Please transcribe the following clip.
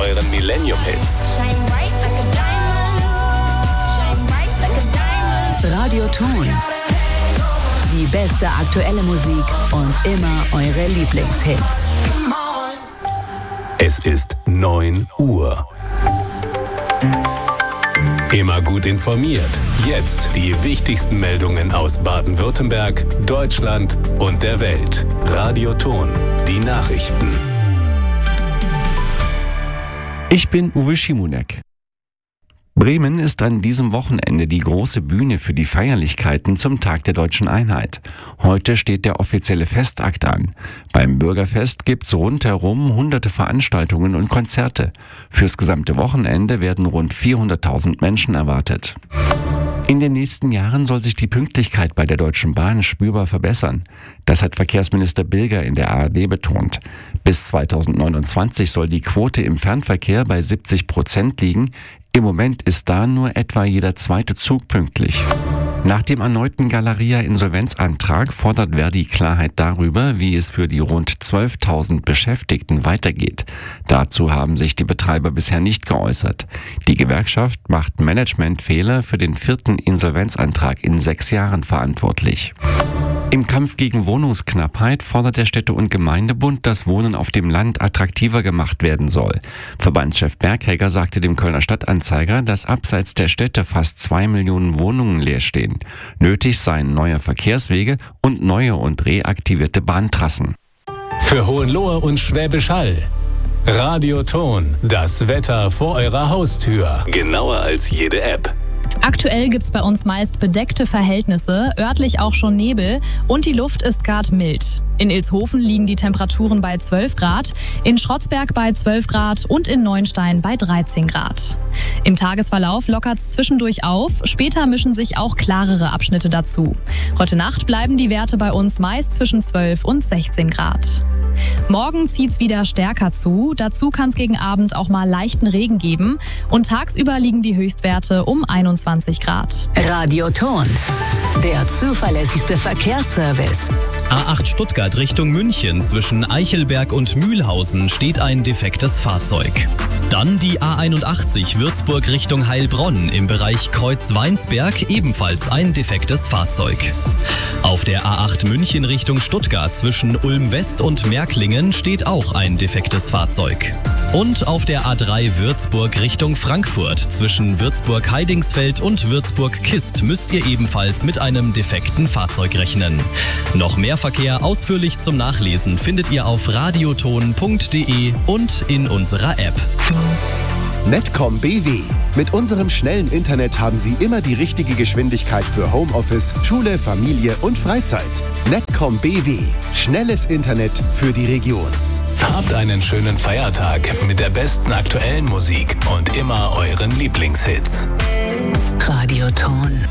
euren Millennium-Hits. Radioton. Die beste aktuelle Musik und immer eure Lieblingshits. Es ist 9 Uhr. Immer gut informiert. Jetzt die wichtigsten Meldungen aus Baden-Württemberg, Deutschland und der Welt. Radioton. Die Nachrichten. Ich bin Uwe Schimonek. Bremen ist an diesem Wochenende die große Bühne für die Feierlichkeiten zum Tag der Deutschen Einheit. Heute steht der offizielle Festakt an. Beim Bürgerfest gibt's rundherum hunderte Veranstaltungen und Konzerte. Fürs gesamte Wochenende werden rund 400.000 Menschen erwartet. In den nächsten Jahren soll sich die Pünktlichkeit bei der Deutschen Bahn spürbar verbessern. Das hat Verkehrsminister Bilger in der ARD betont. Bis 2029 soll die Quote im Fernverkehr bei 70% liegen. Im Moment ist da nur etwa jeder zweite Zug pünktlich. Nach dem erneuten Galeria-Insolvenzantrag fordert Verdi Klarheit darüber, wie es für die rund 12.000 Beschäftigten weitergeht. Dazu haben sich die Betreiber bisher nicht geäußert. Die Gewerkschaft macht Managementfehler für den 4. Insolvenzantrag in 6 Jahren verantwortlich. Im Kampf gegen Wohnungsknappheit fordert der Städte- und Gemeindebund, dass Wohnen auf dem Land attraktiver gemacht werden soll. Verbandschef Berghegger sagte dem Kölner Stadtanzeiger, dass abseits der Städte fast 2 Millionen Wohnungen leer stehen. Nötig seien neue Verkehrswege und neue und reaktivierte Bahntrassen. Für Hohenlohe und Schwäbisch Hall. Radioton. Das Wetter vor eurer Haustür. Genauer als jede App. Aktuell gibt's bei uns meist bedeckte Verhältnisse, örtlich auch schon Nebel und die Luft ist gerade mild. In Ilshofen liegen die Temperaturen bei 12 Grad, in Schrotzberg bei 12 Grad und in Neuenstein bei 13 Grad. Im Tagesverlauf lockert's zwischendurch auf, später mischen sich auch klarere Abschnitte dazu. Heute Nacht bleiben die Werte bei uns meist zwischen 12 und 16 Grad. Morgen zieht's wieder stärker zu, dazu kann's gegen Abend auch mal leichten Regen geben und tagsüber liegen die Höchstwerte um 21 Grad. Radioton. Der zuverlässigste Verkehrsservice. A8 Stuttgart Richtung München zwischen Eichelberg und Mühlhausen steht ein defektes Fahrzeug. Dann die A81 Würzburg Richtung Heilbronn im Bereich Kreuz-Weinsberg ebenfalls ein defektes Fahrzeug. Auf der A8 München Richtung Stuttgart zwischen Ulm West und Märklingen steht auch ein defektes Fahrzeug. Und auf der A3 Würzburg Richtung Frankfurt zwischen Würzburg-Heidingsfeld und Würzburg-Kist müsst ihr ebenfalls mit einem defekten Fahrzeug rechnen. Noch mehr Verkehr ausführlich zum Nachlesen findet ihr auf radioton.de und in unserer App. Netcom BW. Mit unserem schnellen Internet haben Sie immer die richtige Geschwindigkeit für Homeoffice, Schule, Familie und Freizeit. Netcom BW. Schnelles Internet für die Region. Habt einen schönen Feiertag mit der besten aktuellen Musik und immer euren Lieblingshits. Radioton.